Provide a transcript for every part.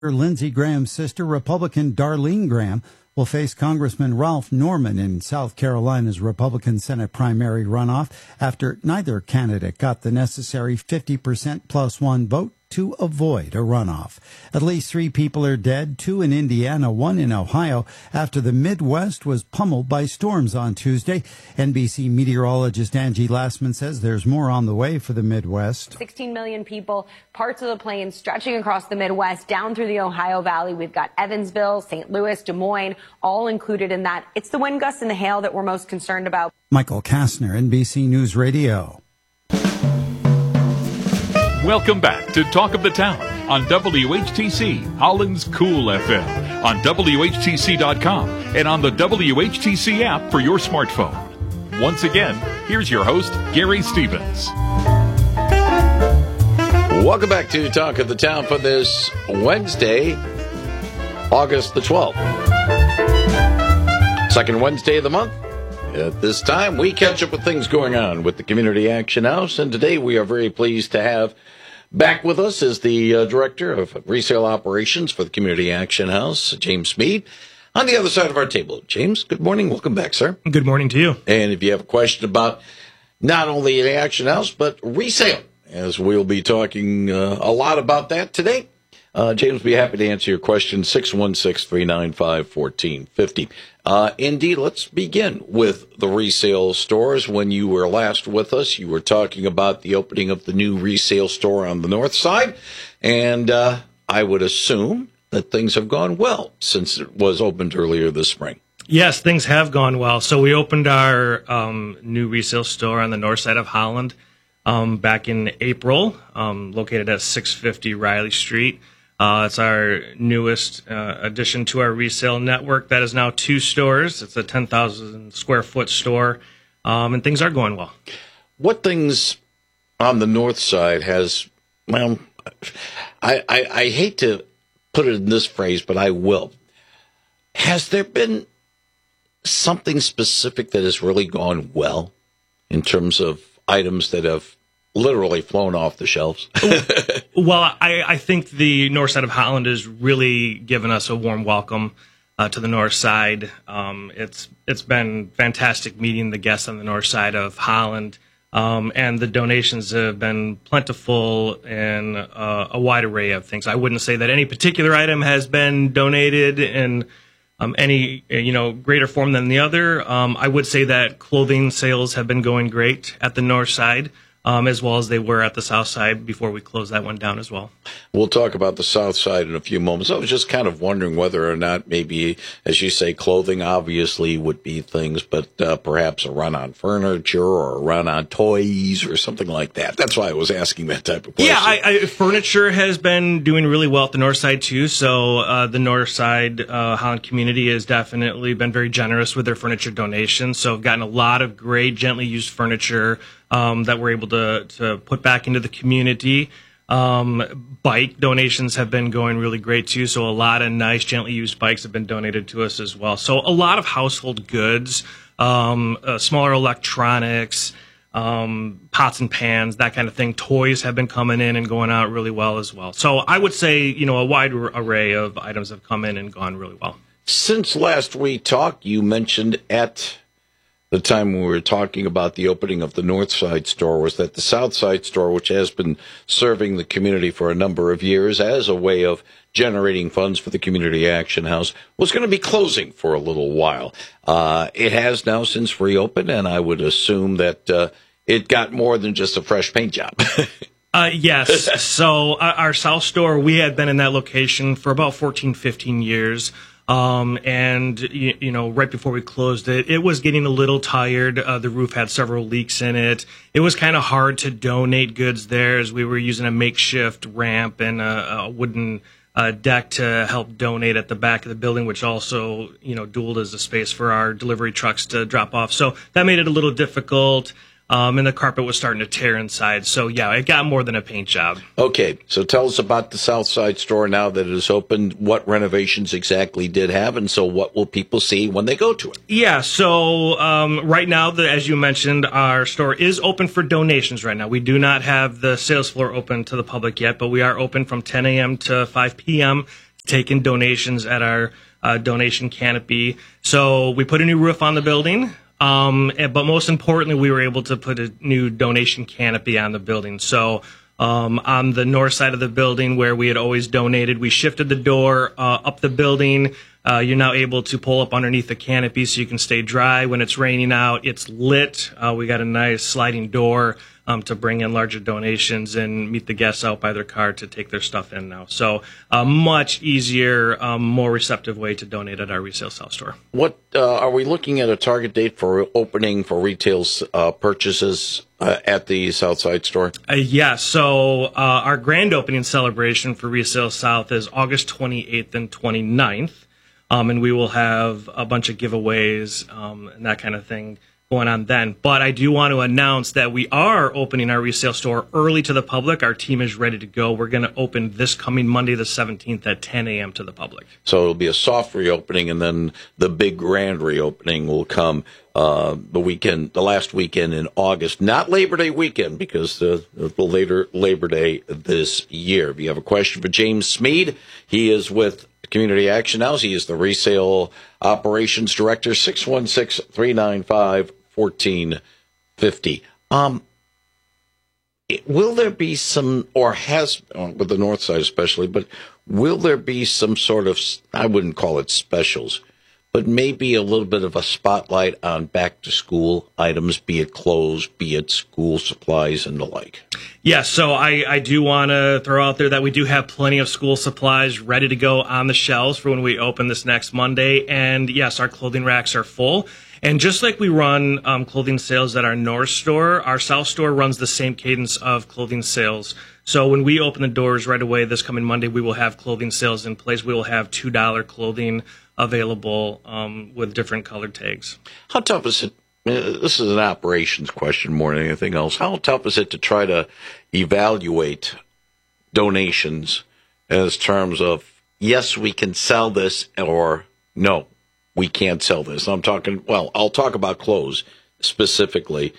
Lindsey Graham's sister, Republican Darlene Graham, will face Congressman Ralph Norman in South Carolina's Republican Senate primary runoff after neither candidate got the necessary 50% plus one vote to avoid a runoff. At least 3 people are dead, 2 in Indiana, 1 in Ohio, after the Midwest was pummeled by storms on Tuesday. NBC meteorologist Angie Lassman says there's more on the way for the Midwest. 16 million people, parts of the plains stretching across the Midwest, down through the Ohio Valley. We've got Evansville, St. Louis, Des Moines, all included in that. It's the wind gusts and the hail that we're most concerned about. Michael Kastner, NBC News Radio. Welcome back to Talk of the Town on WHTC, Holland's Cool FM, on WHTC.com, and on the WHTC app for your smartphone. Once again, here's your host, Gary Stevens. Welcome back to Talk of the Town for this Wednesday, August the 12th. Second Wednesday of the month. At this time, we catch up with things going on with the Community Action House, and today we are very pleased to have back with us is the Director of Resale Operations for the Community Action House, James Mead, on the other side of our table. James, good morning. Welcome back, sir. Good morning to you. And if you have a question about not only the Action House, but resale, as we'll be talking a lot about that today, James will be happy to answer your question, 616-395-1450. Indeed, let's begin with the resale stores. When you were last with us, you were talking about the opening of the new resale store on the north side, and I would assume that things have gone well since it was opened earlier this spring. Yes, things have gone well. So we opened our new resale store on the north side of Holland back in April, located at 650 Riley Street. It's our newest addition to our resale network. That is now 2 stores. It's a 10,000 square foot store, and things are going well. What things on the north side has, well, I hate to put it in this phrase, but I will. Has there been something specific that has really gone well in terms of items that have literally flown off the shelves? Well, I think the north side of Holland has really given us a warm welcome to the north side. It's been fantastic meeting the guests on the north side of Holland, and the donations have been plentiful in a wide array of things. I wouldn't say that any particular item has been donated in any greater form than the other. I would say that clothing sales have been going great at the north side, as well as they were at the south side before we closed that one down as well. We'll talk about the south side in a few moments. I was just kind of wondering whether or not maybe, as you say, clothing obviously would be things, but perhaps a run on furniture or a run on toys or something like that. That's why I was asking that type of question. Yeah, furniture has been doing really well at the north side too. So the north side Holland community has definitely been very generous with their furniture donations. So I've gotten a lot of great, gently used furniture that we're able to put back into the community. Bike donations have been going really great too. So a lot of nice, gently used bikes have been donated to us as well. So a lot of household goods, smaller electronics, pots and pans, that kind of thing. Toys have been coming in and going out really well as well. So I would say, a wide array of items have come in and gone really well. Since last we talked, you mentioned at the time when we were talking about the opening of the North Side store was that the South Side store, which has been serving the community for a number of years as a way of generating funds for the Community Action House, was going to be closing for a little while. It has now since reopened, and I would assume that it got more than just a fresh paint job. Yes. So our South store, we had been in that location for about 14, 15 years. And right before we closed it, it was getting a little tired. The roof had several leaks in it. It was kind of hard to donate goods there as we were using a makeshift ramp and a wooden deck to help donate at the back of the building, which also, dualed as a space for our delivery trucks to drop off. So that made it a little difficult. And the carpet was starting to tear inside. So, yeah, it got more than a paint job. Okay, so tell us about the South Side store now that it is opened. What renovations exactly did have, and so what will people see when they go to it? Yeah, so right now, as you mentioned, our store is open for donations right now. We do not have the sales floor open to the public yet, but we are open from 10 a.m. to 5 p.m. taken donations at our donation canopy. So we put a new roof on the building. But most importantly, we were able to put a new donation canopy on the building. So on the north side of the building where we had always donated, we shifted the door up the building. You're now able to pull up underneath the canopy so you can stay dry when it's raining out. It's lit. We got a nice sliding door to bring in larger donations and meet the guests out by their car to take their stuff in now. So a much easier, more receptive way to donate at our resale south store. What are we looking at a target date for opening for retail purchases at the Southside store? So our grand opening celebration for Resale South is August 28th and 29th. And we will have a bunch of giveaways and that kind of thing going on then. But I do want to announce that we are opening our resale store early to the public. Our team is ready to go. We're going to open this coming Monday the 17th at 10 a.m. to the public. So it'll be a soft reopening, and then the big grand reopening will come the last weekend in August. Not Labor Day weekend, because the later Labor Day this year. If you have a question for James Smead, he is with Community Action House. He is the Resale Operations Director, 616-395-1450. Will there be some, or has, with the north side especially, but will there be some sort of, I wouldn't call it specials, but maybe a little bit of a spotlight on back-to-school items, be it clothes, be it school supplies, and the like? Yeah, so I do want to throw out there that we do have plenty of school supplies ready to go on the shelves for when we open this next Monday. And yes, our clothing racks are full. And just like we run clothing sales at our north store, our south store runs the same cadence of clothing sales. So when we open the doors right away this coming Monday, we will have clothing sales in place. We will have $2 clothing available with different colored tags. How tough is it? This is an operations question more than anything else. How tough is it to try to evaluate donations as terms of, yes, we can sell this, or no, we can't sell this? I'm talking, I'll talk about clothes specifically.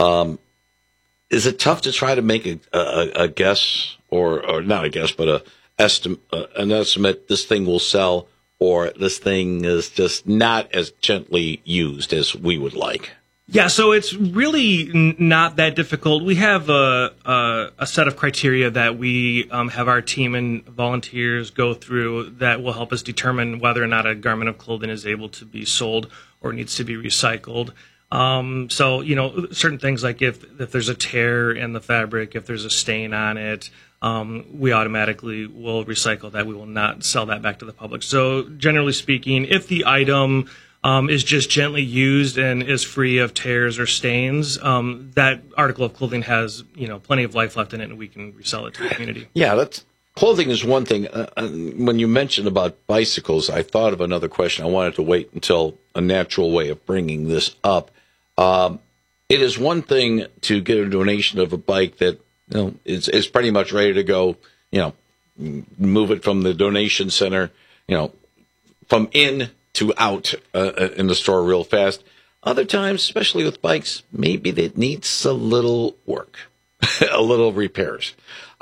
Is it tough to try to make a guess, or not a guess, but an estimate, this thing will sell, or this thing is just not as gently used as we would like? Yeah, so it's really not that difficult. We have a set of criteria that we have our team and volunteers go through that will help us determine whether or not a garment of clothing is able to be sold or needs to be recycled. So, certain things like if there's a tear in the fabric, if there's a stain on it, we automatically will recycle that. We will not sell that back to the public. So generally speaking, if the item is just gently used and is free of tears or stains, that article of clothing has, plenty of life left in it, and we can resell it to the community. Yeah, clothing is one thing. When you mentioned about bicycles, I thought of another question. I wanted to wait until a natural way of bringing this up. It is one thing to get a donation of a bike that is pretty much ready to go, move it from the donation center, from in to out in the store real fast. Other times, especially with bikes, maybe it needs a little work, a little repairs.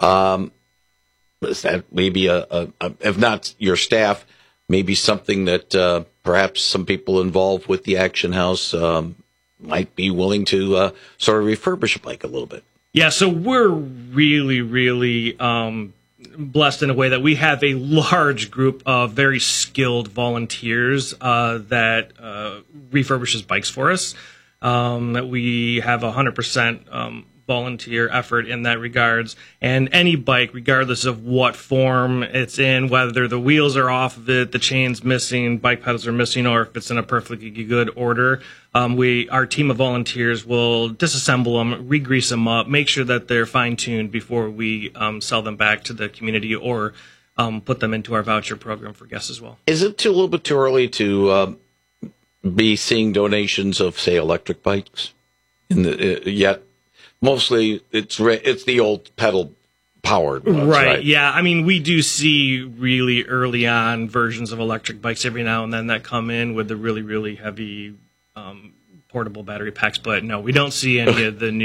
Is that maybe if not your staff, maybe something that perhaps some people involved with the Action House might be willing to sort of refurbish a bike a little bit? Yeah, so we're really, really blessed in a way that we have a large group of very skilled volunteers that refurbishes bikes for us. We have 100% volunteer effort in that regards, and any bike, regardless of what form it's in, whether the wheels are off of it, the chain's missing, bike pedals are missing, or if it's in a perfectly good order, our team of volunteers will disassemble them, re-grease them up, make sure that they're fine-tuned before we sell them back to the community or put them into our voucher program for guests as well. Is it a little bit too early to be seeing donations of, say, electric bikes yet? Mostly, it's the old pedal powered ones, right? Yeah. I mean, we do see really early on versions of electric bikes every now and then that come in with the really, really heavy portable battery packs. But no, we don't see any of the new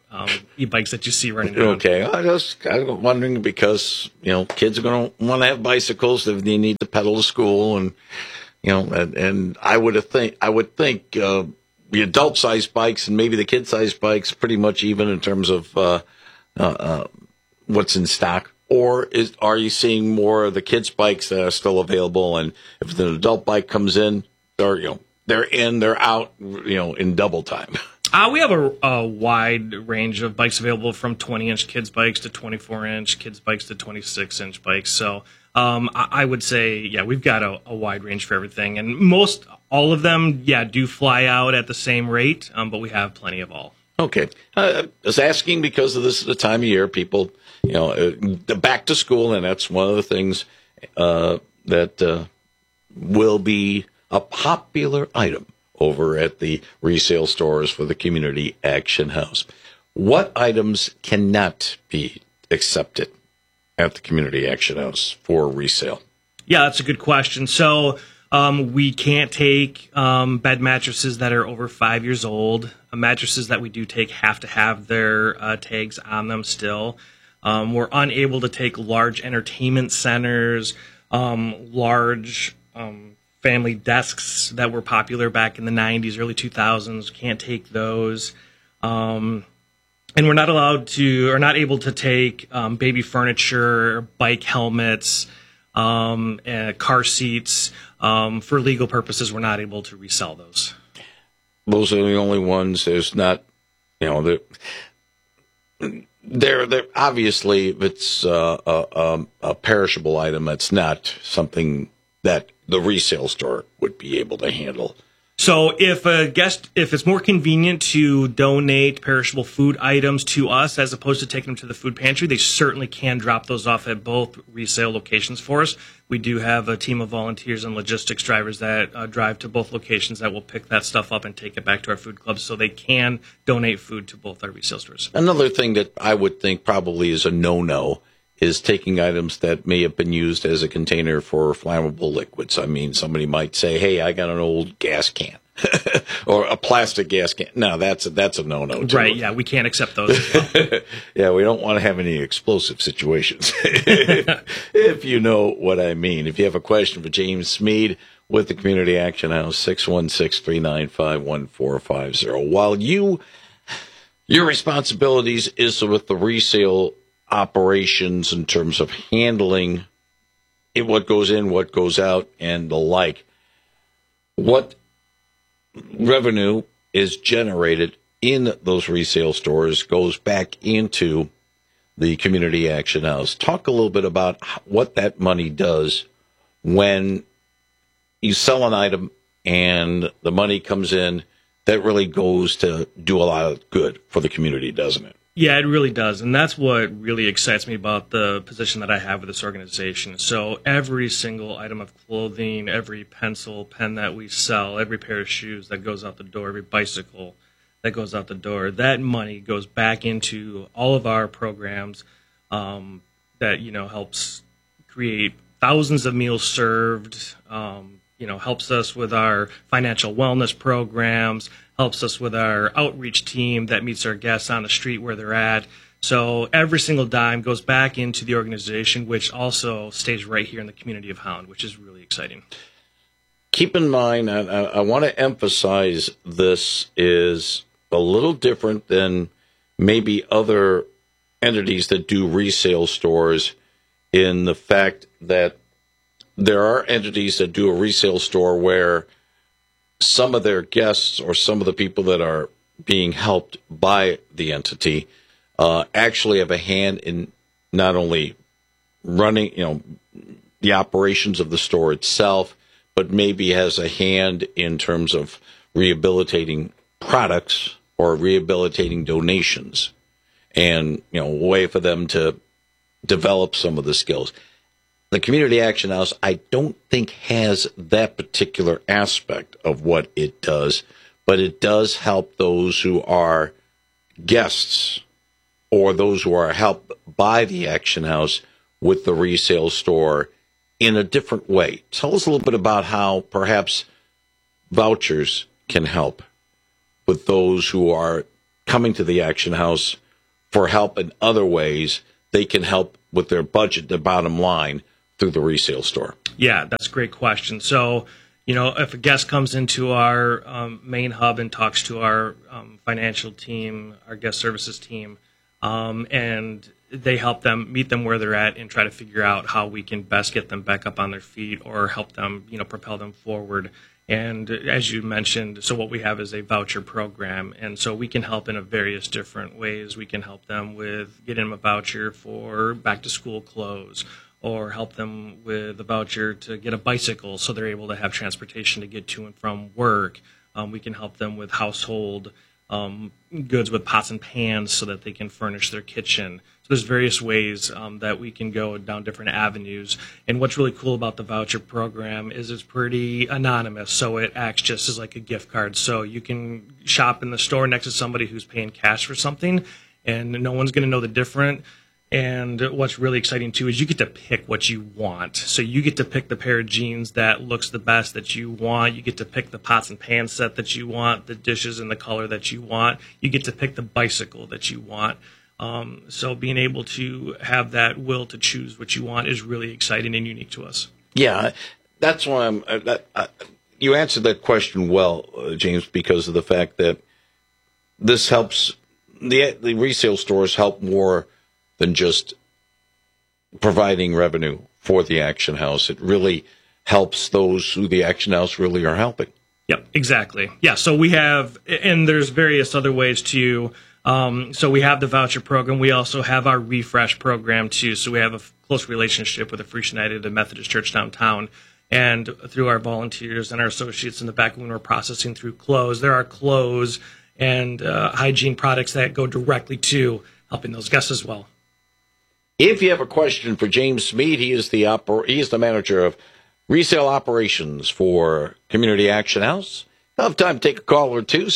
e-bikes that you see running around. Okay, I was wondering because kids are going to want to have bicycles if they need to pedal to school, and and I would think the adult sized bikes and maybe the kid sized bikes pretty much even in terms of what's in stock. Or are you seeing more of the kids' bikes that are still available? And if an adult bike comes in, they're in, they're out, in double time. We have a wide range of bikes available, from 20-inch kids bikes to 24-inch kids bikes to 26-inch bikes. So I would say, we've got a wide range for everything, and all of them, do fly out at the same rate, but we have plenty of all. Okay, I was asking because of this the time of year, people. Back to school, and that's one of the things that will be a popular item over at the resale stores for the Community Action House. What items cannot be accepted at the Community Action House for resale? Yeah, that's a good question. So we can't take bed mattresses that are over 5 years old. Mattresses that we do take have to have their tags on them still. We're unable to take large entertainment centers, large family desks that were popular back in the 90s, early 2000s. Can't take those. And we're not able to take baby furniture, bike helmets, and car seats. For legal purposes, we're not able to resell those. Those are the only ones. There's not, they're obviously, if it's a perishable item, that's not something that the resale store would be able to handle. So if it's more convenient to donate perishable food items to us as opposed to taking them to the food pantry, they certainly can drop those off at both resale locations for us. We do have a team of volunteers and logistics drivers that drive to both locations that will pick that stuff up and take it back to our food clubs, so they can donate food to both our resale stores. Another thing that I would think probably is a no-no is taking items that may have been used as a container for flammable liquids. I mean, somebody might say, hey, I got an old gas can or a plastic gas can. No, that's a no-no, too. Right, yeah, we can't accept those as well. Yeah, we don't want to have any explosive situations, if you know what I mean. If you have a question for James Smead with the Community Action House, 616-395-1450. While your responsibilities is with the resale operations in terms of handling what goes in, what goes out, and the like, what revenue is generated in those resale stores goes back into the Community Action House. Talk a little bit about what that money does when you sell an item and the money comes in. That really goes to do a lot of good for the community, doesn't it? Yeah, it really does. And that's what really excites me about the position that I have with this organization. So every single item of clothing, every pencil, pen that we sell, every pair of shoes that goes out the door, every bicycle that goes out the door, that money goes back into all of our programs that, helps create thousands of meals served, helps us with our financial wellness programs, helps us with our outreach team that meets our guests on the street where they're at. So every single dime goes back into the organization, which also stays right here in the community of Hound, which is really exciting. Keep in mind, I want to emphasize this is a little different than maybe other entities that do resale stores, in the fact that there are entities that do a resale store where some of their guests or some of the people that are being helped by the entity actually have a hand in not only running, the operations of the store itself, but maybe has a hand in terms of rehabilitating products or rehabilitating donations, and a way for them to develop some of the skills. The Community Action House, I don't think, has that particular aspect of what it does, but it does help those who are guests or those who are helped by the Action House with the resale store in a different way. Tell us a little bit about how perhaps vouchers can help with those who are coming to the Action House for help in other ways, they can help with their budget, their bottom line, through the resale store? Yeah, that's a great question. So, if a guest comes into our main hub and talks to our financial team, our guest services team, and they help them meet them where they're at and try to figure out how we can best get them back up on their feet or help them, propel them forward. And as you mentioned, so what we have is a voucher program. And so we can help in various different ways. We can help them with getting them a voucher for back to school clothes, or help them with a voucher to get a bicycle so they're able to have transportation to get to and from work. We can help them with household goods with pots and pans so that they can furnish their kitchen. So there's various ways that we can go down different avenues. And what's really cool about the voucher program is it's pretty anonymous. So it acts just as like a gift card. So you can shop in the store next to somebody who's paying cash for something, and no one's going to know the difference. And what's really exciting, too, is you get to pick what you want. So you get to pick the pair of jeans that looks the best that you want. You get to pick the pots and pans set that you want, the dishes in the color that you want. You get to pick the bicycle that you want. So being able to have that will to choose what you want is really exciting and unique to us. Yeah, that's why you answered that question well, James, because of the fact that this helps, the resale stores help more than just providing revenue for the Action House. It really helps those who the Action House really are helping. Yep, exactly. Yeah, so we have, and there's various other ways too. So we have the voucher program. We also have our refresh program too. So we have a close relationship with the Free United and Methodist Church downtown. And through our volunteers and our associates in the back when we're processing through clothes, there are clothes and hygiene products that go directly to helping those guests as well. If you have a question for James Smead, he is the manager of resale operations for Community Action House. I'll have time to take a call or two,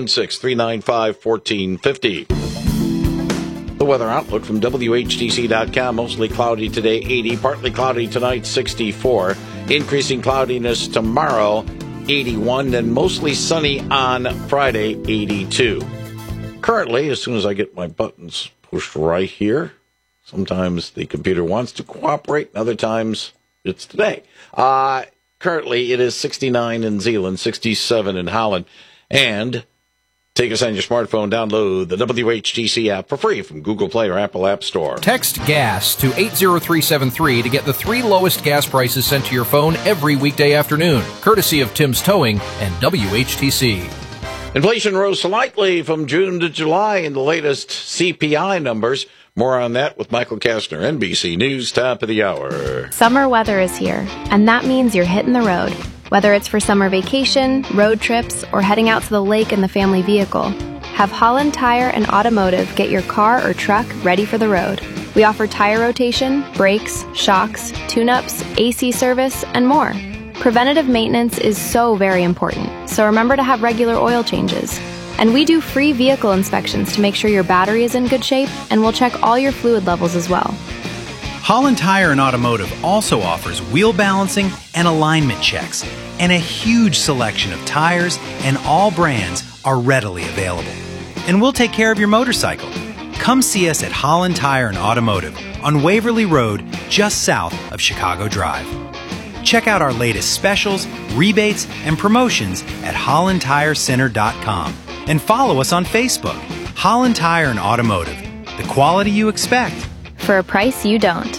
616-395-1450. The weather outlook from WHTC.com, mostly cloudy today, 80, partly cloudy tonight, 64, increasing cloudiness tomorrow, 81, and mostly sunny on Friday, 82. Currently, as soon as I get my buttons pushed right here, sometimes the computer wants to cooperate, and other times it's today. Currently, it is 69 in Zeeland, 67 in Holland. And take us on your smartphone, download the WHTC app for free from Google Play or Apple App Store. Text GAS to 80373 to get the 3 lowest gas prices sent to your phone every weekday afternoon, courtesy of Tim's Towing and WHTC. Inflation rose slightly from June to July in the latest CPI numbers. More on that with Michael Kastner, NBC News, top of the hour. Summer weather is here, and that means you're hitting the road. Whether it's for summer vacation, road trips, or heading out to the lake in the family vehicle, have Holland Tire and Automotive get your car or truck ready for the road. We offer tire rotation, brakes, shocks, tune-ups, AC service, and more. Preventative maintenance is so very important, so remember to have regular oil changes. And we do free vehicle inspections to make sure your battery is in good shape, and we'll check all your fluid levels as well. Holland Tire and Automotive also offers wheel balancing and alignment checks, and a huge selection of tires and all brands are readily available. And we'll take care of your motorcycle. Come see us at Holland Tire and Automotive on Waverly Road, just south of Chicago Drive. Check out our latest specials, rebates, and promotions at hollandtirecenter.com. And follow us on Facebook, Holland Tire and Automotive. The quality you expect. For a price you don't.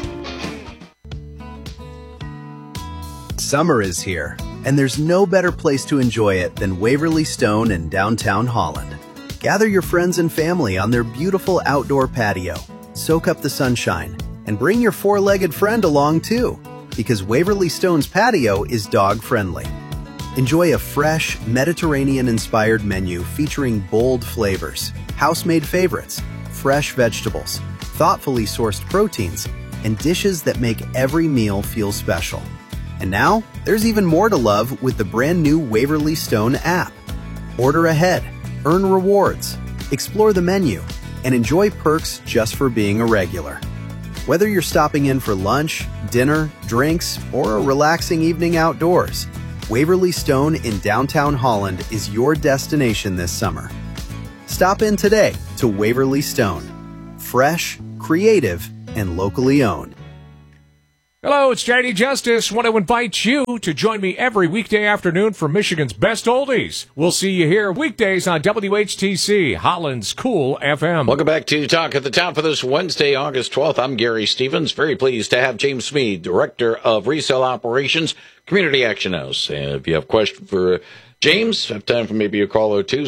Summer is here, and there's no better place to enjoy it than Waverly Stone in downtown Holland. Gather your friends and family on their beautiful outdoor patio. Soak up the sunshine, and bring your four-legged friend along too, because Waverly Stone's patio is dog-friendly. Enjoy a fresh, Mediterranean-inspired menu featuring bold flavors, house-made favorites, fresh vegetables, thoughtfully sourced proteins, and dishes that make every meal feel special. And now, there's even more to love with the brand new Waverly Stone app. Order ahead, earn rewards, explore the menu, and enjoy perks just for being a regular. Whether you're stopping in for lunch, dinner, drinks, or a relaxing evening outdoors, Waverly Stone in downtown Holland is your destination this summer. Stop in today to Waverly Stone. Fresh, creative, and locally owned. Hello, it's JD Justice. Want to invite you to join me every weekday afternoon for Michigan's Best Oldies. We'll see you here weekdays on WHTC, Holland's Cool FM. Welcome back to Talk at the Town for this Wednesday, August 12th. I'm Gary Stevens. Very pleased to have James Smead, Director of Resale Operations, Community Action House. And if you have a question for James, have time for maybe a call or two,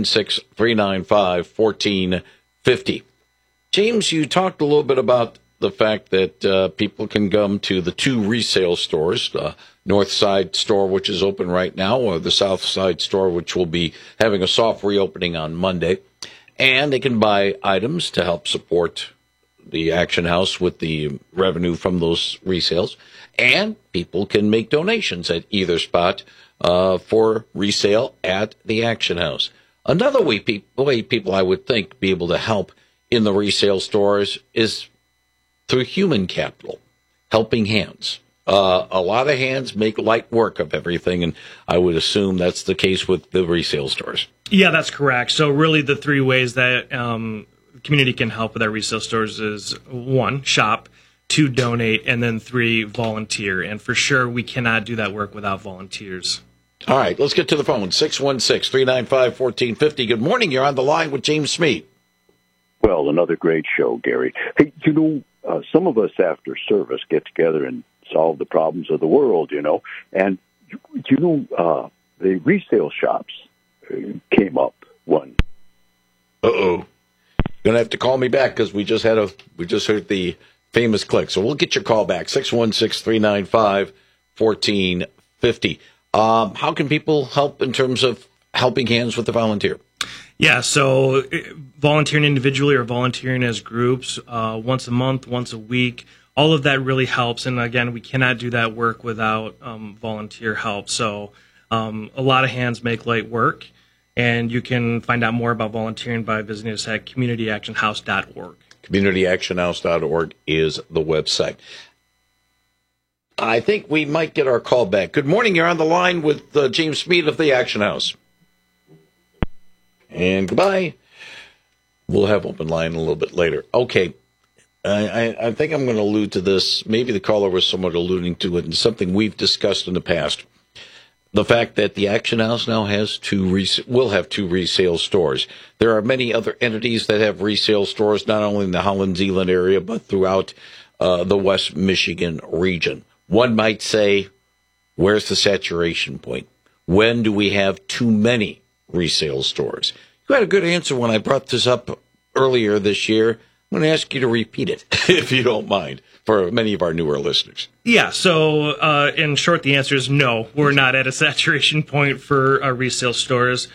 616-395-1450. James, you talked a little bit about the fact that people can come to the two resale stores, the North Side store, which is open right now, or the South Side store, which will be having a soft reopening on Monday. And they can buy items to help support the Action House with the revenue from those resales. And people can make donations at either spot for resale at the Action House. Another way people, I would think, be able to help in the resale stores is through human capital, helping hands. A lot of hands make light work of everything, and I would assume that's the case with the resale stores. Yeah, that's correct. So really the three ways that community can help with our resale stores is 1, shop, 2, donate, and then 3, volunteer. And for sure, we cannot do that work without volunteers. All right, let's get to the phone, 616-395-1450. Good morning. You're on the line with James Smead. Well, another great show, Gary. Hey, some of us after service get together and solve the problems of the world, and, the resale shops came up one. Uh-oh. You're going to have to call me back because we just heard the famous click. So we'll get your call back, 616-395-1450. How can people help in terms of helping hands with the volunteer? Yeah, so volunteering individually or volunteering as groups, once a month, once a week, all of that really helps. And again, we cannot do that work without volunteer help. So a lot of hands make light work. And you can find out more about volunteering by visiting us at communityactionhouse.org. Communityactionhouse.org is the website. I think we might get our call back. Good morning. You're on the line with James Smead of the Action House. And goodbye. We'll have open line a little bit later. Okay. I think I'm going to allude to this. Maybe the caller was somewhat alluding to it, and something we've discussed in the past. The fact that the Action House now will have 2 resale stores. There are many other entities that have resale stores, not only in the Holland-Zeeland area, but throughout the West Michigan region. One might say, where's the saturation point? When do we have too many resale stores? You had a good answer when I brought this up earlier this year. I'm going to ask you to repeat it, if you don't mind, for many of our newer listeners. Yeah, so in short, the answer is no. We're not at a saturation point for resale stores.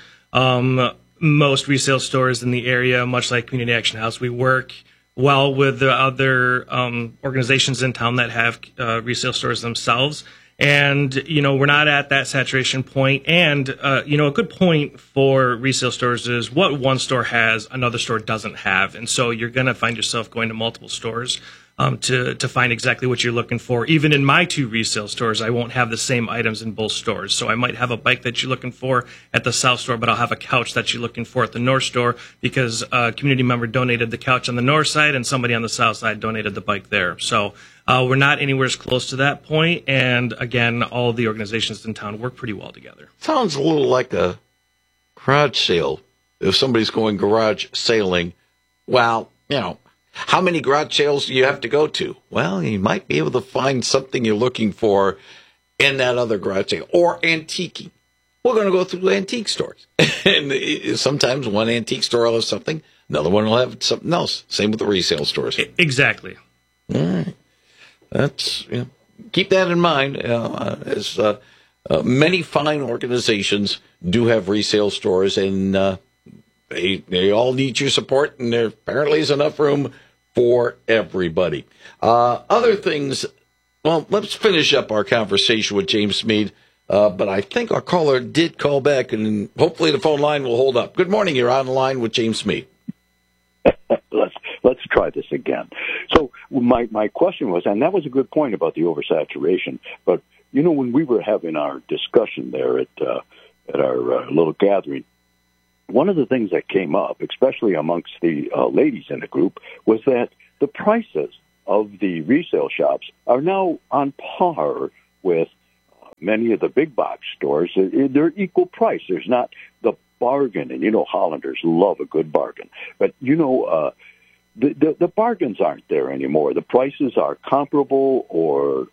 Most resale stores in the area, much like Community Action House, we work well with the other organizations in town that have resale stores themselves. And, we're not at that saturation point. And, a good point for resale stores is what one store has, another store doesn't have. And so you're going to find yourself going to multiple stores to find exactly what you're looking for. Even in my 2 resale stores, I won't have the same items in both stores. So I might have a bike that you're looking for at the South store, but I'll have a couch that you're looking for at the North store because a community member donated the couch on the North side and somebody on the South side donated the bike there. So we're not anywhere as close to that point. And again, all of the organizations in town work pretty well together. Sounds a little like a garage sale. If somebody's going garage sailing, well, how many garage sales do you have to go to? Well, you might be able to find something you're looking for in that other garage sale. Or antiquing. We're going to go through antique stores. And sometimes one antique store will have something, another one will have something else. Same with the resale stores. Exactly. All right. That's, keep that in mind. As many fine organizations do have resale stores, and they all need your support, and there apparently is enough room for everybody. Other things, well, let's finish up our conversation with James Smead, but I think our caller did call back, and hopefully the phone line will hold up. Good morning, you're on the line with James Smead. Let's try this again. So my question was, and that was a good point about the oversaturation, but, when we were having our discussion there at our little gathering, one of the things that came up, especially amongst the ladies in the group, was that the prices of the resale shops are now on par with many of the big box stores. They're equal price. There's not the bargain, and Hollanders love a good bargain. But the bargains aren't there anymore. The prices are comparable or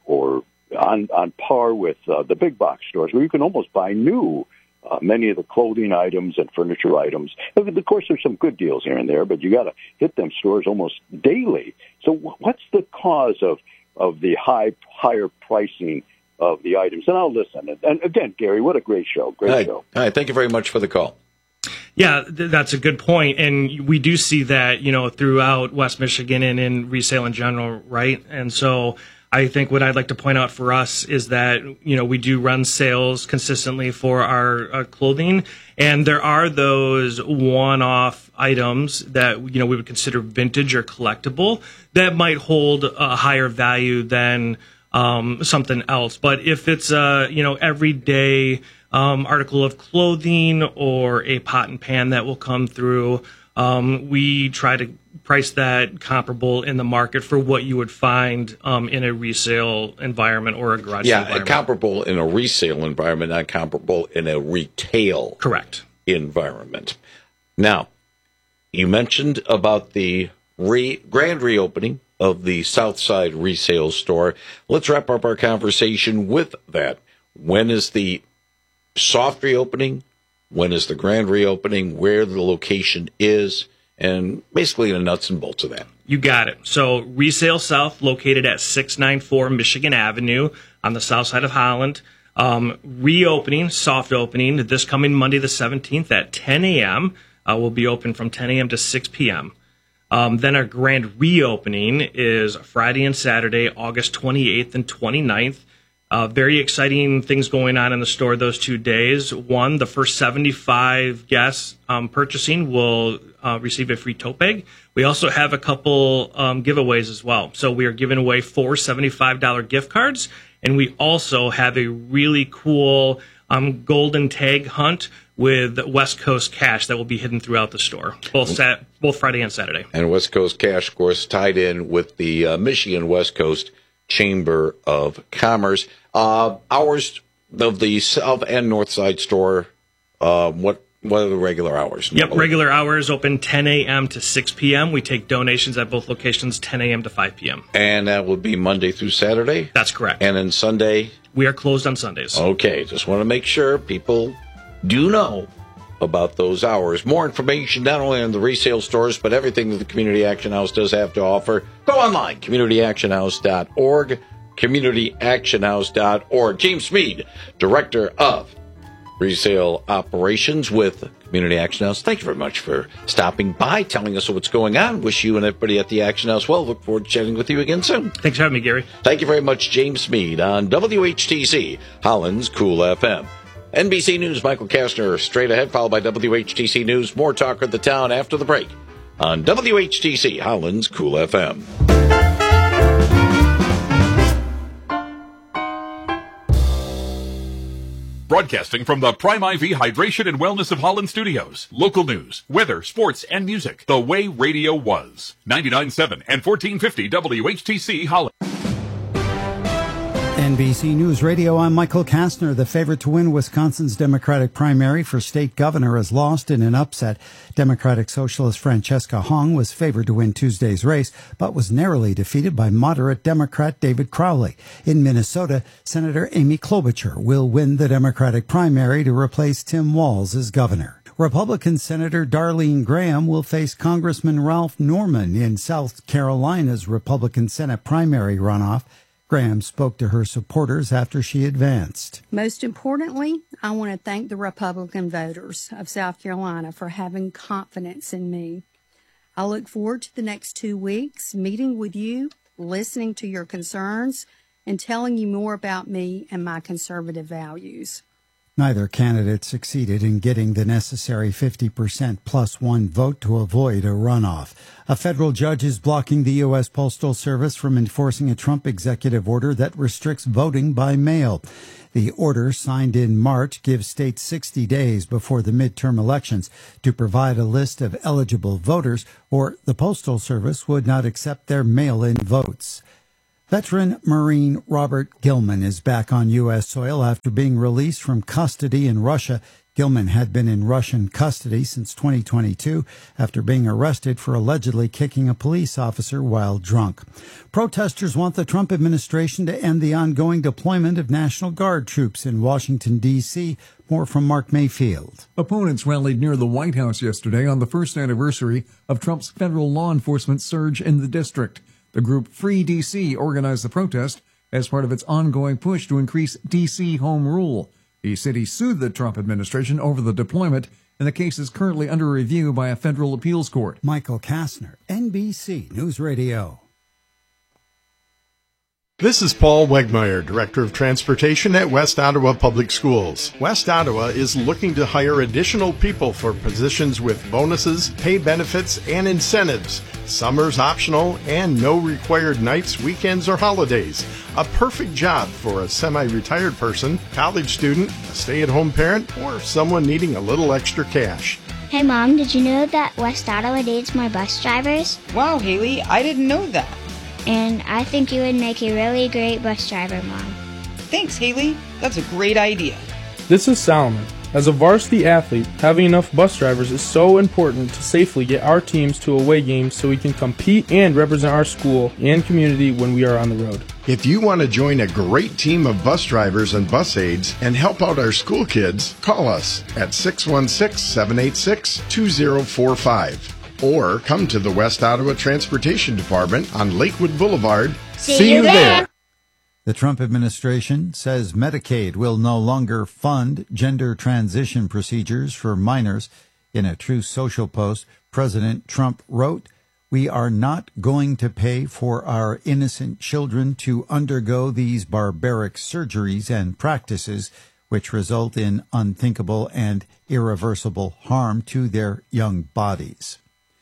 on par with the big box stores, where you can almost buy new many of the clothing items and furniture items. Of course, there's some good deals here and there, but you got to hit them stores almost daily. So what's the cause of the higher pricing of the items? And I'll listen. And again, Gary, what a great show. Great show. All right. Thank you very much for the call. Yeah, that's a good point. And we do see that, throughout West Michigan and in resale in general, right? And so I think what I'd like to point out for us is that, we do run sales consistently for our clothing. And there are those one-off items that, we would consider vintage or collectible that might hold a higher value than something else. But if it's everyday article of clothing or a pot and pan that will come through, we try to price that comparable in the market for what you would find in a resale environment or a garage environment. Yeah, comparable in a resale environment, not comparable in a retail environment. Now, you mentioned about the grand reopening of the Southside resale store. Let's wrap up our conversation with that. When is the soft reopening? When is the grand reopening? Where the location is? And basically the nuts and bolts of that. You got it. So Resale South, located at 694 Michigan Avenue on the south side of Holland. Reopening, soft opening, this coming Monday the 17th at 10 a.m. Will be open from 10 a.m. to 6 p.m. Then our grand reopening is Friday and Saturday, August 28th and 29th. Very exciting things going on in the store those 2 days. One, the first 75 guests purchasing will receive a free tote bag. We also have a couple giveaways as well. So we are giving away 4 $75 gift cards, and we also have a really cool golden tag hunt with West Coast Cash that will be hidden throughout the store, both Friday and Saturday. And West Coast Cash, of course, tied in with the Michigan West Coast Chamber of Commerce. Hours of the South and North Side store, what are the regular hours? Yep, regular hours open 10 a.m. to 6 p.m. We take donations at both locations 10 a.m. to 5 p.m. And that would be Monday through Saturday? That's correct. And then Sunday? We are closed on Sundays. Okay, just want to make sure people do know about those hours. More information not only on the resale stores, but everything that the Community Action House does have to offer. Go online, communityactionhouse.org, communityactionhouse.org. James Smead, Director of Resale Operations with Community Action House. Thank you very much for stopping by, telling us what's going on. Wish you and everybody at the Action House well. Look forward to chatting with you again soon. Thanks for having me, Gary. Thank you very much, James Smead, on WHTC, Holland's Cool FM. NBC News, Michael Kastner, straight ahead, followed by WHTC News. More talk of the town after the break on WHTC, Holland's Cool FM. Broadcasting from the Prime IV Hydration and Wellness of Holland studios. Local news, weather, sports, and music. The way radio was. 99.7 and 1450 WHTC Holland. NBC News Radio, I'm Michael Kastner. The favorite to win Wisconsin's Democratic primary for state governor is lost in an upset. Democratic Socialist Francesca Hong was favored to win Tuesday's race, but was narrowly defeated by moderate Democrat David Crowley. In Minnesota, Senator Amy Klobuchar will win the Democratic primary to replace Tim Walz as governor. Republican Senator Darlene Graham will face Congressman Ralph Norman in South Carolina's Republican Senate primary runoff. Graham spoke to her supporters after she advanced. Most importantly, I want to thank the Republican voters of South Carolina for having confidence in me. I look forward to the next 2 weeks, meeting with you, listening to your concerns, and telling you more about me and my conservative values. Neither candidate succeeded in getting the necessary 50% plus one vote to avoid a runoff. A federal judge is blocking the U.S. Postal Service from enforcing a Trump executive order that restricts voting by mail. The order, signed in March, gives states 60 days before the midterm elections to provide a list of eligible voters, or the Postal Service would not accept their mail-in votes. Veteran Marine Robert Gilman is back on U.S. soil after being released from custody in Russia. Gilman had been in Russian custody since 2022 after being arrested for allegedly kicking a police officer while drunk. Protesters want the Trump administration to end the ongoing deployment of National Guard troops in Washington, D.C. More from Mark Mayfield. Opponents rallied near the White House yesterday on the first anniversary of Trump's federal law enforcement surge in the district. The group Free D.C. organized the protest as part of its ongoing push to increase D.C. home rule. The city sued the Trump administration over the deployment, and the case is currently under review by a federal appeals court. Michael Kastner, NBC News Radio. This is Paul Wegmeyer, Director of Transportation at West Ottawa Public Schools. West Ottawa is looking to hire additional people for positions with bonuses, pay benefits, and incentives. Summer's optional and no required nights, weekends, or holidays. A perfect job for a semi-retired person, college student, a stay-at-home parent, or someone needing a little extra cash. Hey Mom, did you know that West Ottawa needs more bus drivers? Wow, Haley, I didn't know that. And I think you would make a really great bus driver, Mom. Thanks, Haley. That's a great idea. This is Solomon. As a varsity athlete, having enough bus drivers is so important to safely get our teams to away games so we can compete and represent our school and community when we are on the road. If you want to join a great team of bus drivers and bus aides and help out our school kids, call us at 616-786-2045. Or come to the West Ottawa Transportation Department on Lakewood Boulevard. See you there. The Trump administration says Medicaid will no longer fund gender transition procedures for minors. In a Truth Social post, President Trump wrote, "We are not going to pay for our innocent children to undergo these barbaric surgeries and practices which result in unthinkable and irreversible harm to their young bodies."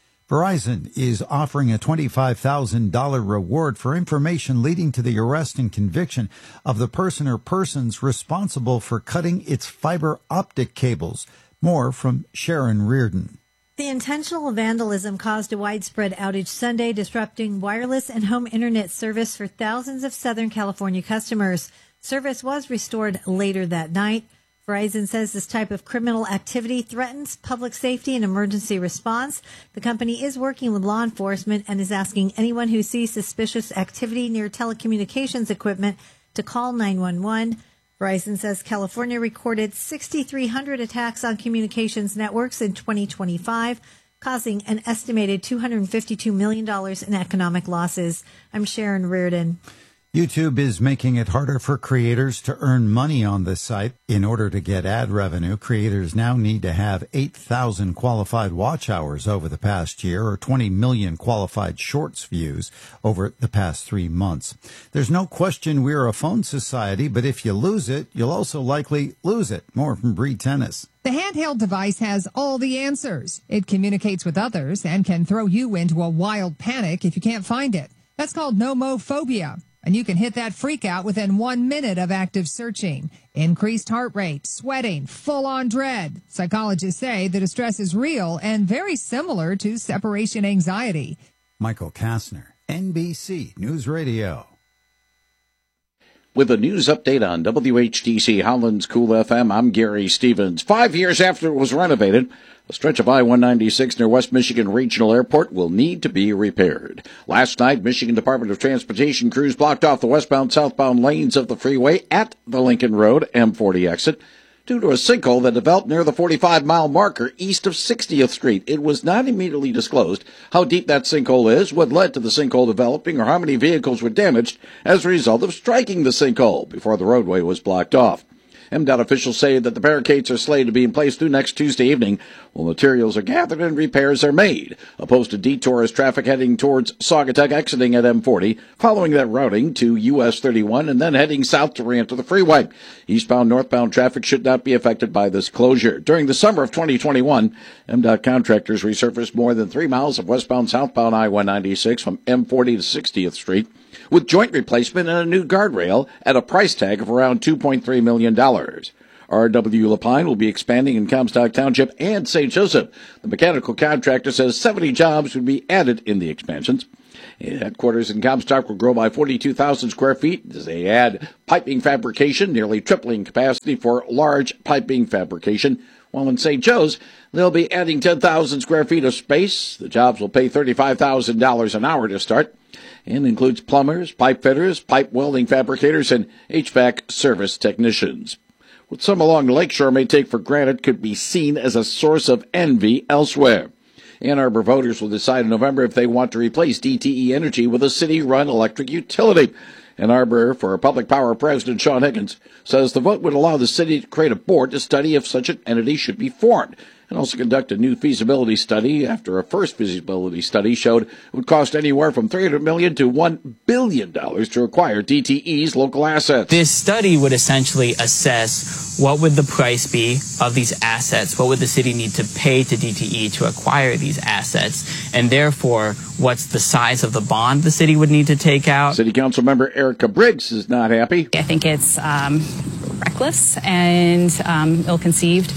Verizon is offering a $25,000 reward for information leading to the arrest and conviction of the person or persons responsible for cutting its fiber optic cables. More from Sharon Reardon. The intentional vandalism caused a widespread outage Sunday, disrupting wireless and home internet service for thousands of Southern California customers. Service was restored later that night. Verizon says this type of criminal activity threatens public safety and emergency response. The company is working with law enforcement and is asking anyone who sees suspicious activity near telecommunications equipment to call 911. Verizon says California recorded 6,300 attacks on communications networks in 2025, causing an estimated $252 million in economic losses. I'm Sharon Reardon. YouTube is making it harder for creators to earn money on the site. In order to get ad revenue, creators now need to have 8,000 qualified watch hours over the past year, or 20 million qualified shorts views over the past 3 months. There's no question we're a phone society, but if you lose it, you'll also likely lose it. More from Bree Tennis. The handheld device has all the answers. It communicates with others and can throw you into a wild panic if you can't find it. That's called nomophobia. And you can hit that freak out within 1 minute of active searching. Increased heart rate, sweating, full-on dread. Psychologists say the distress is real and very similar to separation anxiety. Michael Kastner, NBC News Radio. With a news update on WHTC Holland's Cool FM, I'm Gary Stevens. 5 years after it was renovated, a stretch of I-196 near West Michigan Regional Airport will need to be repaired. Last night, Michigan Department of Transportation crews blocked off the westbound-southbound lanes of the freeway at the Lincoln Road M40 exit due to a sinkhole that developed near the 45-mile marker east of 60th Street. It was not immediately disclosed how deep that sinkhole is, what led to the sinkhole developing, or how many vehicles were damaged as a result of striking the sinkhole before the roadway was blocked off. MDOT officials say that the barricades are slated to be in place through next Tuesday evening while materials are gathered and repairs are made. A posted detour is traffic heading towards Saugatuck, exiting at M40, following that routing to US 31 and then heading south to re-enter the freeway. Eastbound, northbound traffic should not be affected by this closure. During the summer of 2021, MDOT contractors resurfaced more than 3 miles of westbound, southbound I-196 from M40 to 60th Street with joint replacement and a new guardrail at a price tag of around $2.3 million. R.W. Lapine will be expanding in Comstock Township and St. Joseph. The mechanical contractor says 70 jobs would be added in the expansions. Headquarters in Comstock will grow by 42,000 square feet as they add piping fabrication, nearly tripling capacity for large piping fabrication. While in St. Joe's, they'll be adding 10,000 square feet of space. The jobs will pay $35,000 an hour to start and includes plumbers, pipe fitters, pipe welding fabricators, and HVAC service technicians. What some along the lakeshore may take for granted could be seen as a source of envy elsewhere. Ann Arbor voters will decide in November if they want to replace DTE Energy with a city-run electric utility. Ann Arbor, for Public Power President Sean Higgins, says the vote would allow the city to create a board to study if such an entity should be formed, and also conduct a new feasibility study after a first feasibility study showed it would cost anywhere from $300 million to $1 billion to acquire DTE's local assets. This study would essentially assess what would the price be of these assets, what would the city need to pay to DTE to acquire these assets, and therefore what's the size of the bond the city would need to take out. City Council member Erica Briggs is not happy. I think it's reckless and ill-conceived.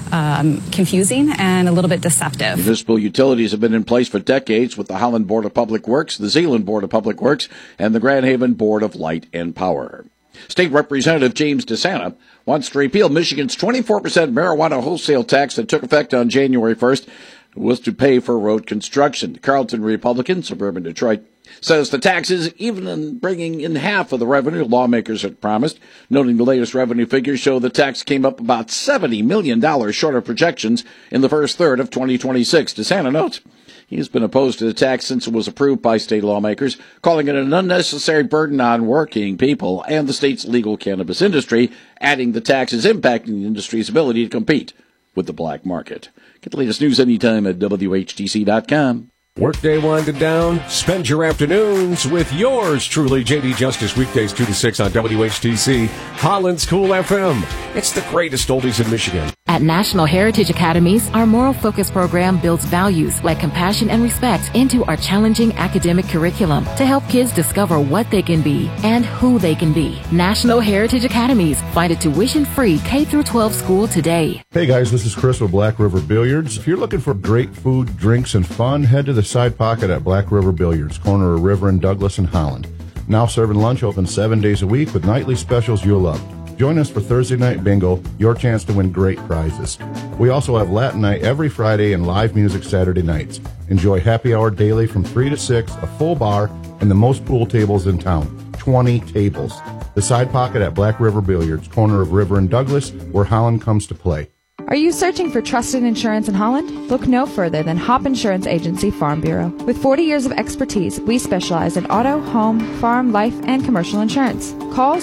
Confusing and a little bit deceptive. Municipal utilities have been in place for decades with the Holland Board of Public Works, the Zeeland Board of Public Works, and the Grand Haven Board of Light and Power. State Representative James DeSanta wants to repeal Michigan's 24% marijuana wholesale tax that took effect on January 1st. It was to pay for road construction. The Carleton Republican, suburban Detroit, says the taxes, even in bringing in half of the revenue lawmakers had promised, noting the latest revenue figures show the tax came up about $70 million short of projections in the first third of 2026. DeSanta notes he has been opposed to the tax since it was approved by state lawmakers, calling it an unnecessary burden on working people and the state's legal cannabis industry, adding the tax is impacting the industry's ability to compete with the black market. Get the latest news anytime at WHTC.com. Workday winding down. Spend your afternoons with yours truly, JD Justice, weekdays 2 to 6 on WHTC, Holland's Cool FM. It's the greatest oldies in Michigan. At National Heritage Academies, our moral focus program builds values like compassion and respect into our challenging academic curriculum to help kids discover what they can be and who they can be. National Heritage Academies. Find a tuition-free K-12 school today. Hey guys, this is Chris with Black River Billiards. If you're looking for great food, drinks, and fun, head to the Side Pocket at Black River Billiards, corner of River and Douglas in Holland. Now serving lunch, open 7 days a week with nightly specials you'll love. Join us for Thursday Night Bingo, your chance to win great prizes. We also have Latin Night every Friday and live music Saturday nights. Enjoy happy hour daily from 3 to 6, a full bar, and the most pool tables in town, 20 tables. The Side Pocket at Black River Billiards, corner of River and Douglas, where Holland comes to play. Are you searching for trusted insurance in Holland? Look no further than Hop Insurance Agency Farm Bureau. With 40 years of expertise, we specialize in auto, home, farm, life, and commercial insurance. Call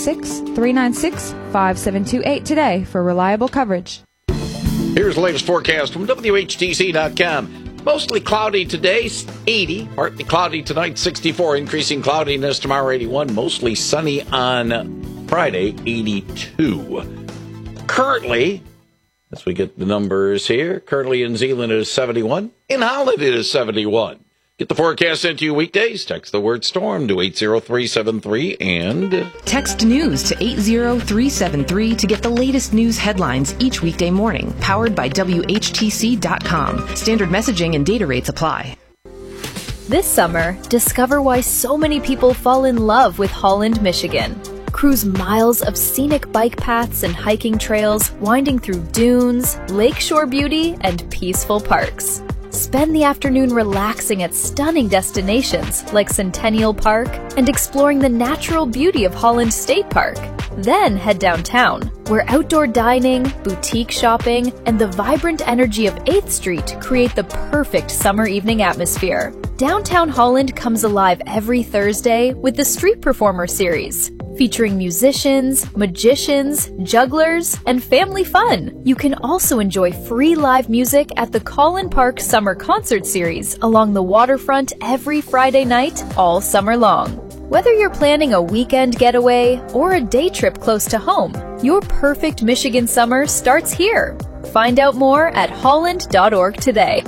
616-396-5728 today for reliable coverage. Here's the latest forecast from WHTC.com. Mostly cloudy today, 80. Partly cloudy tonight, 64. Increasing cloudiness tomorrow, 81. Mostly sunny on Friday, 82. Currently, as we get the numbers here, currently in Zeeland it is 71. In Holland it is 71. Get the forecast sent to you weekdays. Text the word storm to 80373 and text news to 80373 to get the latest news headlines each weekday morning. Powered by WHTC.com. Standard messaging and data rates apply. This summer, discover why so many people fall in love with Holland, Michigan. Cruise miles of scenic bike paths and hiking trails, winding through dunes, lakeshore beauty, and peaceful parks. Spend the afternoon relaxing at stunning destinations like Centennial Park and exploring the natural beauty of Holland State Park. Then head downtown, where outdoor dining, boutique shopping, and the vibrant energy of 8th Street create the perfect summer evening atmosphere. Downtown Holland comes alive every Thursday with the Street Performer series, featuring musicians, magicians, jugglers, and family fun. You can also enjoy free live music at the Collin Park Summer Concert Series along the waterfront every Friday night, all summer long. Whether you're planning a weekend getaway or a day trip close to home, your perfect Michigan summer starts here. Find out more at holland.org today.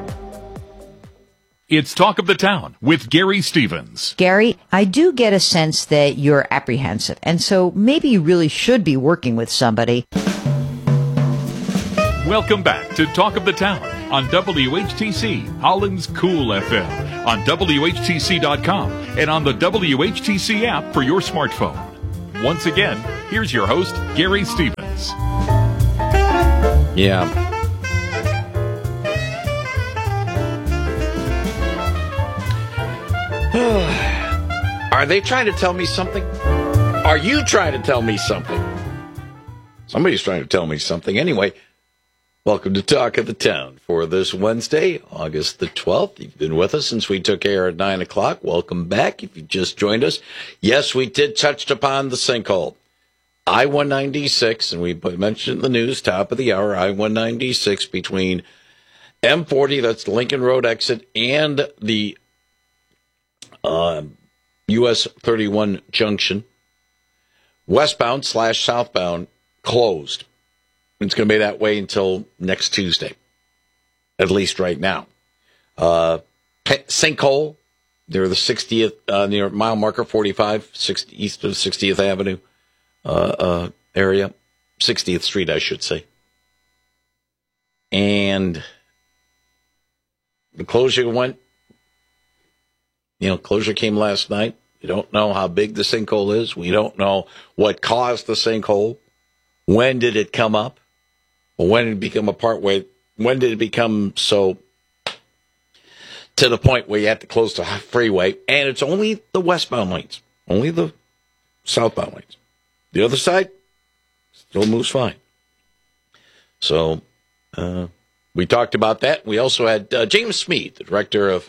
It's Talk of the Town with Gary Stevens. Gary, I do get a sense that you're apprehensive, and so maybe you really should be working with somebody. Welcome back to Talk of the Town on WHTC, Holland's Cool FM, on WHTC.com, and on the WHTC app for your smartphone. Once again, here's your host, Gary Stevens. Yeah. Are they trying to tell me something? Are you trying to tell me something? Somebody's trying to tell me something. Anyway, welcome to Talk of the Town for this Wednesday, August the 12th. You've been with us since we took air at 9 o'clock. Welcome back if you just joined us. Yes, we did touch upon the sinkhole. I-196, and we mentioned in the news, top of the hour, I-196 between M40, that's the Lincoln Road exit, and the US 31 junction, westbound / southbound, closed. It's going to be that way until next Tuesday, at least right now. Sinkhole, they're the 60th, near mile marker 45, east of 60th Avenue area, 60th Street, I should say. And the closure closure came last night. We don't know how big the sinkhole is. We don't know what caused the sinkhole. When did it come up? When did it become when did it become so to the point where you have to close the freeway? And it's only the westbound lanes, only the southbound lanes. The other side still moves fine. So we talked about that. We also had James Smead, the director of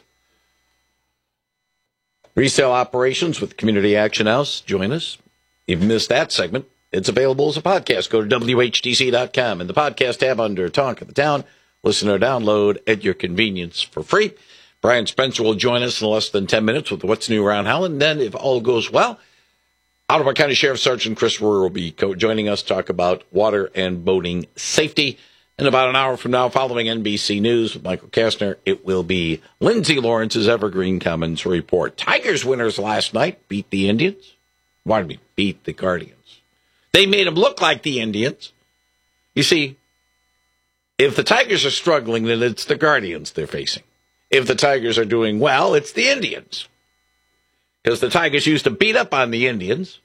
Resale Operations with Community Action House, join us. If you missed that segment, it's available as a podcast. Go to WHTC.com in the podcast tab under Talk of the Town. Listen or download at your convenience for free. Brian Spencer will join us in less than 10 minutes with What's New Around Howland. Then, if all goes well, Ottawa County Sheriff Sergeant Chris Royer will be joining us to talk about water and boating safety. In about an hour from now, following NBC News with Michael Kastner, it will be Lindsay Lawrence's Evergreen Commons report. Tigers winners last night beat the Indians. Beat the Guardians. They made them look like the Indians. You see, if the Tigers are struggling, then it's the Guardians they're facing. If the Tigers are doing well, it's the Indians. Because the Tigers used to beat up on the Indians,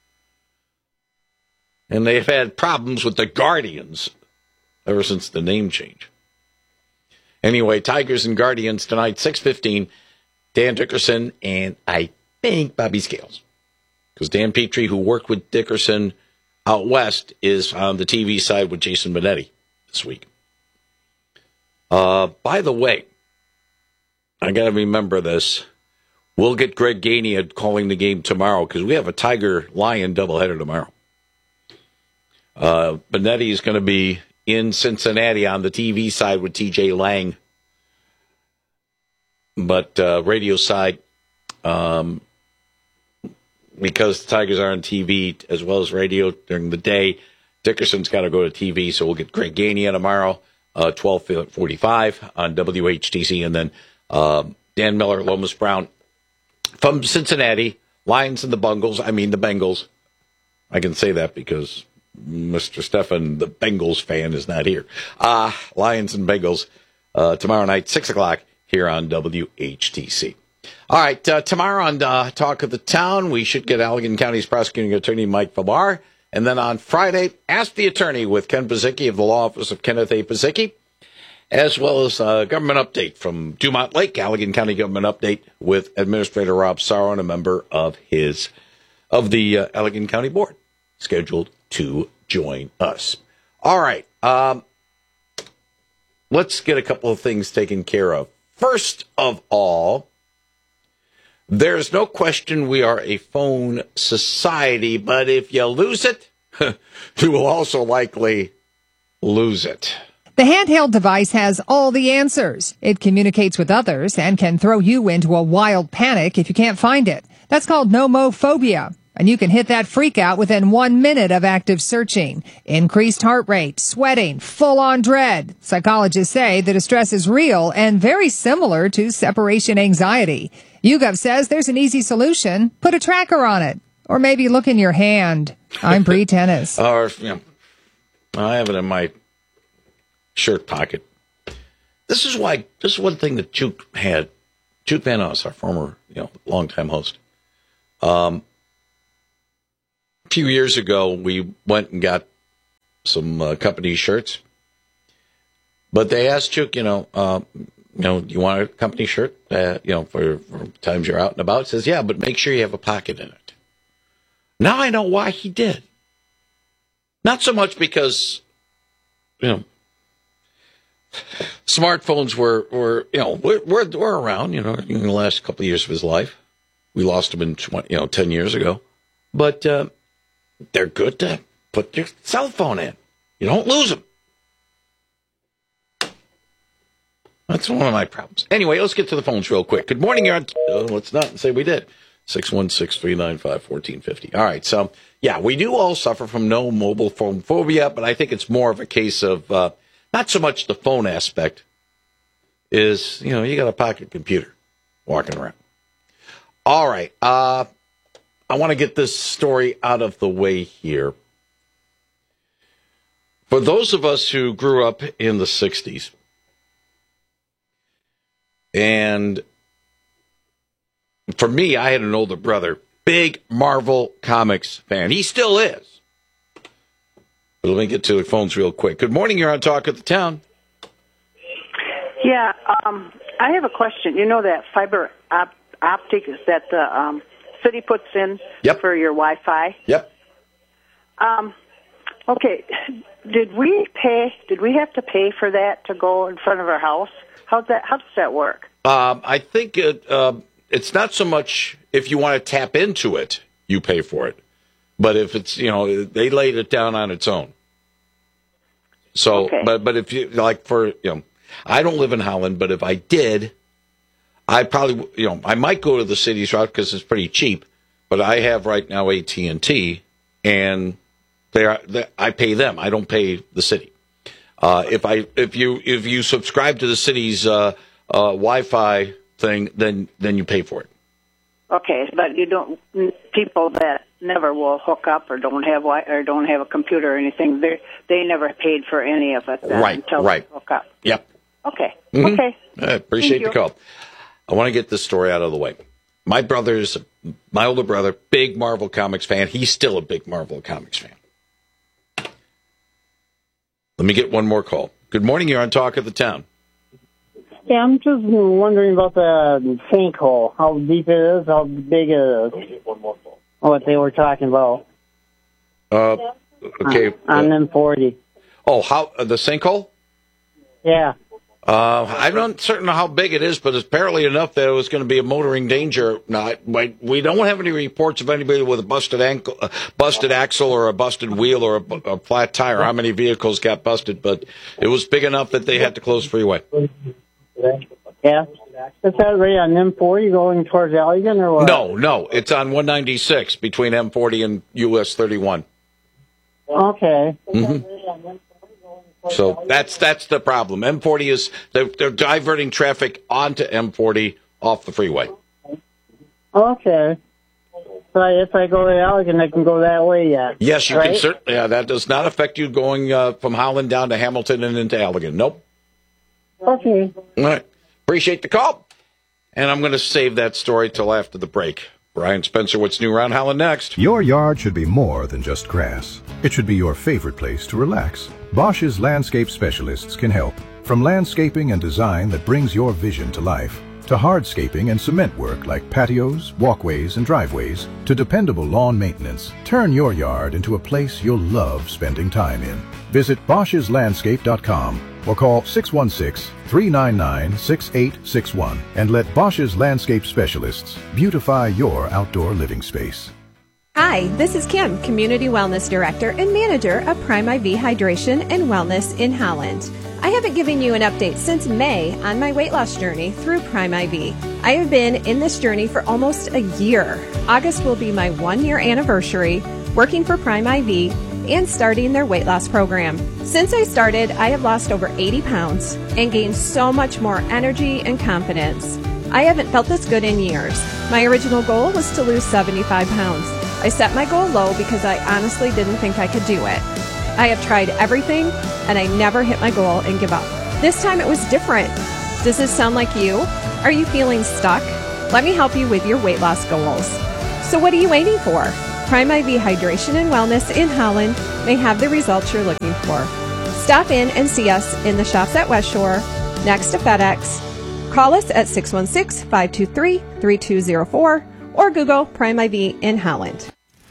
and they've had problems with the Guardians ever since the name change. Anyway, Tigers and Guardians tonight, 6:15. Dan Dickerson and I think Bobby Scales. Because Dan Petrie, who worked with Dickerson out west, is on the TV side with Jason Benetti this week. By the way, I got to remember this. We'll get Greg Gainey calling the game tomorrow because we have a Tiger-Lion doubleheader tomorrow. Benetti is going to be in Cincinnati on the TV side with TJ Lang. But radio side, because the Tigers are on TV as well as radio during the day, Dickerson's got to go to TV, so we'll get Greg Gainey in tomorrow, 12:45 on WHTC, and then Dan Miller, Lomas Brown from Cincinnati, Lions and the Bengals. I can say that because Mr. Stefan, the Bengals fan, is not here. Lions and Bengals tomorrow night, 6 o'clock here on WHTC. All right, tomorrow on Talk of the Town, we should get Allegan County's prosecuting attorney Mike Fabar. And then on Friday, Ask the Attorney with Ken Pizicki of the Law Office of Kenneth A. Pizicki, as well as a government update from Dumont Lake, Allegan County government update with Administrator Rob Sauron, a member of the Allegan County Board, scheduled to join us. All right, let's get a couple of things taken care of. First of all, There's no question we are a phone society, but if you lose it, you will also likely lose it. The handheld device has all the answers. It communicates with others and can throw you into a wild panic if you can't find it. That's called nomophobia. And you can hit that freak out within 1 minute of active searching. Increased heart rate, sweating, full-on dread. Psychologists say the distress is real and very similar to separation anxiety. YouGov says there's an easy solution. Put a tracker on it. Or maybe look in your hand. I'm Bree Tennis. Or, I have it in my shirt pocket. This is one thing that Juke had. Juke Van Os, our former, longtime host. A few years ago, we went and got some company shirts. But they asked Juke, do you want a company shirt? For times you're out and about. He says, yeah, but make sure you have a pocket in it. Now I know why he did. Not so much because, smartphones were around, in the last couple of years of his life. We lost him in 10 years ago. But they're good to put your cell phone in. You don't lose them. That's one of my problems. Anyway, let's get to the phones real quick. Good morning. You're on. Let's not say we did. 616-395-1450. All right. So, yeah, we do all suffer from no mobile phone phobia, but I think it's more of a case of not so much the phone aspect is, you got a pocket computer walking around. All right. I want to get this story out of the way here. For those of us who grew up in the 60s, and for me, I had an older brother, big Marvel Comics fan. He still is. But let me get to the phones real quick. Good morning. You're on Talk of the Town. Yeah, I have a question. You know that fiber optic that the city puts in for your Wi-Fi? Yep. Okay. Did we have to pay for that to go in front of our house? How does that work? I think it's not so much if you want to tap into it, you pay for it. But if it's, they laid it down on its own. So, okay. But if you, I don't live in Holland, but if I did, I probably, I might go to the city's route because it's pretty cheap. But I have right now AT&T, and I pay them. I don't pay the city. If you subscribe to the city's Wi-Fi thing, then you pay for it. Okay, but you don't. People that never will hook up or don't have a computer or anything, they never paid for any of it until they hook up. Yep. Okay. Mm-hmm. Okay. I appreciate the call. I want to get this story out of the way. My older brother, big Marvel Comics fan. He's still a big Marvel Comics fan. Let me get one more call. Good morning. You're on Talk of the Town. Yeah, I'm just wondering about the sinkhole. How deep it is, how big it is. What they were talking about. Okay. On M40. Oh, how the sinkhole? Yeah. I'm not certain how big it is, but it's apparently enough that it was going to be a motoring danger. Now, we don't have any reports of anybody with a busted axle or a busted wheel or a flat tire. How many vehicles got busted? But it was big enough that they had to close freeway. Yeah. Is that right on M40 going towards Allegan or what? No. It's on 196 between M40 and US 31. Okay. Mm-hmm. So that's the problem. M40 is they're diverting traffic onto M40 off the freeway. Okay. So if I go to Allegan, I can go that way yet. Yes, you can certainly. Yeah, that does not affect you going from Holland down to Hamilton and into Allegan. Nope. Okay. All right. Appreciate the call. And I'm going to save that story till after the break. Brian Spencer, what's new around Holland next? Your yard should be more than just grass. It should be your favorite place to relax. Bosch's landscape specialists can help. From landscaping and design that brings your vision to life, to hardscaping and cement work like patios, walkways, and driveways, to dependable lawn maintenance. Turn your yard into a place you'll love spending time in. Visit Bosch'sLandscape.com. or call 616-399-6861 and let Bosch's landscape specialists beautify your outdoor living space. Hi, this is Kim, Community Wellness Director and Manager of Prime IV Hydration and Wellness in Holland. I haven't given you an update since May on my weight loss journey through Prime IV. I have been in this journey for almost a year. August will be my 1-year anniversary working for Prime IV and starting their weight loss program. Since I started, I have lost over 80 pounds and gained so much more energy and confidence. I haven't felt this good in years. My original goal was to lose 75 pounds. I set my goal low because I honestly didn't think I could do it. I have tried everything and I never hit my goal and give up. This time it was different. Does this sound like you? Are you feeling stuck? Let me help you with your weight loss goals. So what are you waiting for? Prime IV Hydration and Wellness in Holland may have the results you're looking for. Stop in and see us in the shops at West Shore, next to FedEx. Call us at 616-523-3204 or Google Prime IV in Holland.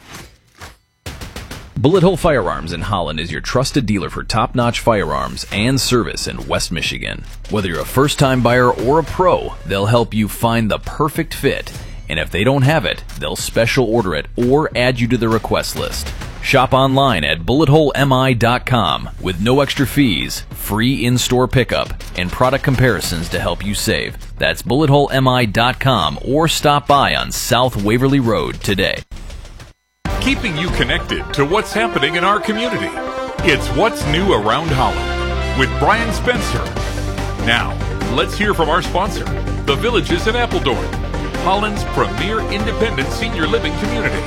Bullet Hole Firearms in Holland is your trusted dealer for top-notch firearms and service in West Michigan. Whether you're a first-time buyer or a pro, they'll help you find the perfect fit. And if they don't have it, they'll special order it or add you to the request list. Shop online at bulletholemi.com with no extra fees, free in-store pickup, and product comparisons to help you save. That's bulletholemi.com or stop by on South Waverly Road today. Keeping you connected to what's happening in our community. It's What's New Around Holland with Brian Spencer. Now, let's hear from our sponsor, The Villages in Appledorn, Holland's premier independent senior living community.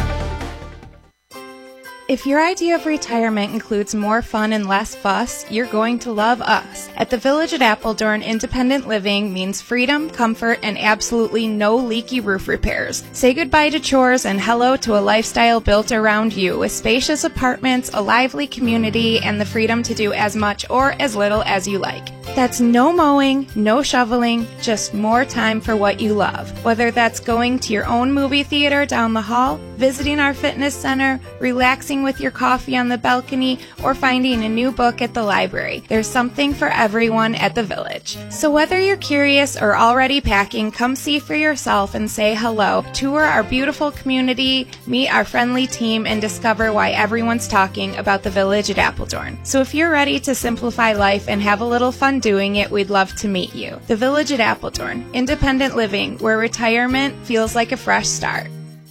If your idea of retirement includes more fun and less fuss, you're going to love us. At the Village at Appledorn, independent living means freedom, comfort, and absolutely no leaky roof repairs. Say goodbye to chores and hello to a lifestyle built around you with spacious apartments, a lively community, and the freedom to do as much or as little as you like. That's no mowing, no shoveling, just more time for what you love. Whether that's going to your own movie theater down the hall, visiting our fitness center, relaxing with your coffee on the balcony, or finding a new book at the library. There's something for everyone at the Village. So whether you're curious or already packing, come see for yourself and say hello. Tour our beautiful community, meet our friendly team, and discover why everyone's talking about the Village at Appledorn. So if you're ready to simplify life and have a little fun doing it, we'd love to meet you. The Village at Appledorn, independent living, where retirement feels like a fresh start.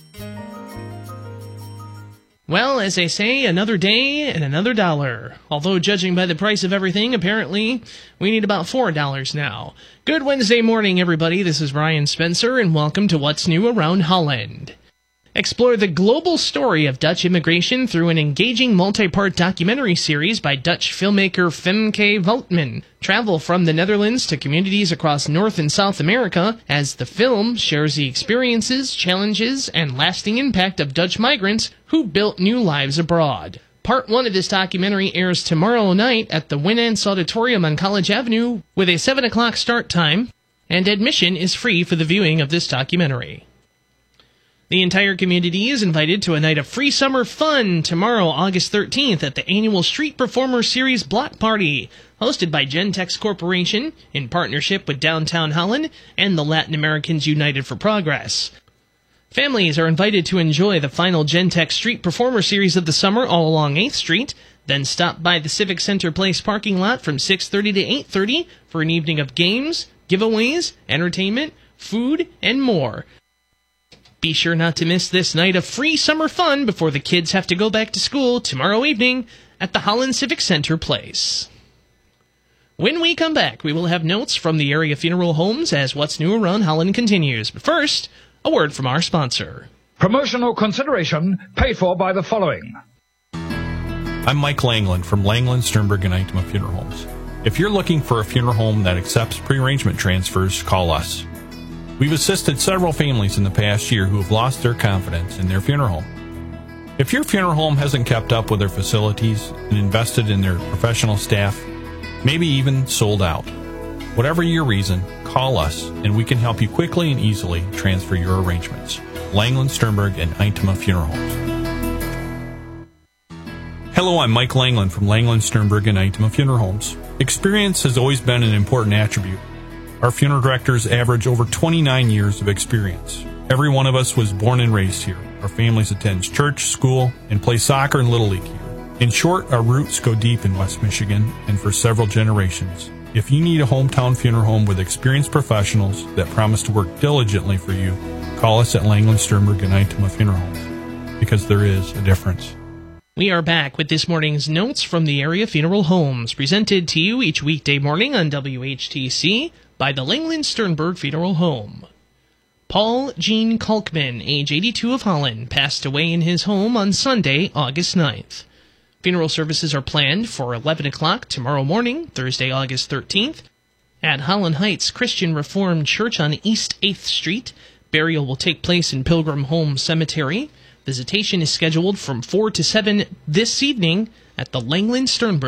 Well, as they say, another day and another dollar. Although, judging by the price of everything, apparently, we need about $4 now. Good Wednesday morning, everybody. This is Brian Spencer, and welcome to What's New Around Holland. Explore the global story of Dutch immigration through an engaging multi-part documentary series by Dutch filmmaker Femke Veltman. Travel from the Netherlands to communities across North and South America as the film shares the experiences, challenges, and lasting impact of Dutch migrants who built new lives abroad. Part 1 of this documentary airs tomorrow night at the Winans Auditorium on College Avenue with a 7 o'clock start time, and admission is free for the viewing of this documentary. The entire community is invited to a night of free summer fun tomorrow, August 13th, at the annual Street Performer Series Block Party, hosted by Gentex Corporation in partnership with Downtown Holland and the Latin Americans United for Progress. Families are invited to enjoy the final Gentex Street Performer Series of the summer all along 8th Street, then stop by the Civic Center Place parking lot from 6:30 to 8:30 for an evening of games, giveaways, entertainment, food, and more. Be sure not to miss this night of free summer fun before the kids have to go back to school tomorrow evening at the Holland Civic Center Place. When we come back, we will have notes from the area funeral homes as What's New Around Holland continues. But first, a word from our sponsor. Promotional consideration paid for by the following. I'm Mike Langland from Langland, Sternberg, and Eichmann Funeral Homes. If you're looking for a funeral home that accepts pre-arrangement transfers, call us. We've assisted several families in the past year who have lost their confidence in their funeral home. If your funeral home hasn't kept up with their facilities and invested in their professional staff, maybe even sold out, whatever your reason, call us and we can help you quickly and easily transfer your arrangements. Langland, Sternberg, and Eintema Funeral Homes. Hello, I'm Mike Langland from Langland, Sternberg, and Itema Funeral Homes. Experience has always been an important attribute. Our funeral directors average over 29 years of experience. Every one of us was born and raised here. Our families attend church, school, and play soccer and Little League here. In short, our roots go deep in West Michigan and for several generations. If you need a hometown funeral home with experienced professionals that promise to work diligently for you, call us at Langland, Sternberg, and Itema Funeral Homes, because there is a difference. We are back with this morning's notes from the area funeral homes, presented to you each weekday morning on WHTC by the Langland Sternberg Funeral Home. Paul Gene Kalkman, age 82 of Holland, passed away in his home on Sunday, August 9th. Funeral services are planned for 11 o'clock tomorrow morning, Thursday, August 13th, at Holland Heights Christian Reformed Church on East 8th Street. Burial will take place in Pilgrim Home Cemetery. Visitation is scheduled from 4 to 7 this evening at the Langland Sternberg